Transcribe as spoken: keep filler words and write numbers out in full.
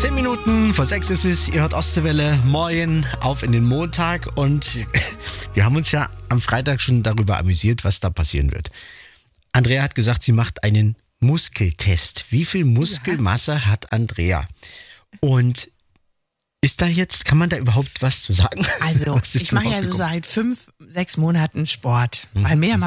Zehn Minuten vor sechs ist es, ihr hört Ostseewelle, morgen auf in den Montag und wir haben uns ja am Freitag schon darüber amüsiert, was da passieren wird. Andrea hat gesagt, sie macht einen Muskeltest. Wie viel Muskelmasse hat Andrea? Und ist da jetzt, kann man da überhaupt was zu sagen? Also, Was ist ich denn mache ja so rausgekommen? seit fünf, sechs Monaten Sport. Mhm. Mal mehr, mal